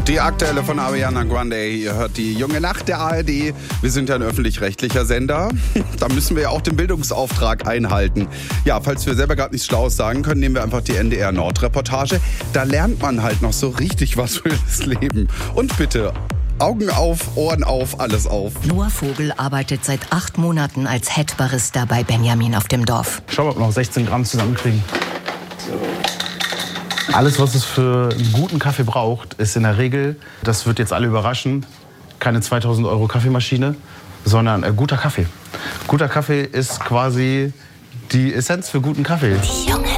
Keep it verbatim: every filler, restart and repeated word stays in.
Die aktuelle von Ariana Grande. Ihr hört die junge Nacht der A R D. Wir sind ja ein öffentlich-rechtlicher Sender. Da müssen wir ja auch den Bildungsauftrag einhalten. Ja, falls wir selber gerade nichts Schlaues sagen können, nehmen wir einfach die N D R Nord-Reportage. Da lernt man halt noch so richtig was für das Leben. Und bitte, Augen auf, Ohren auf, alles auf. Noah Vogel arbeitet seit acht Monaten als Head-Barista bei Benjamin auf dem Dorf. Schau, ob wir noch sechzehn Gramm zusammenkriegen. Alles, was es für einen guten Kaffee braucht, ist in der Regel, das wird jetzt alle überraschen, keine zweitausend Euro Kaffeemaschine, sondern äh, guter Kaffee. Guter Kaffee ist quasi die Essenz für guten Kaffee. Die junge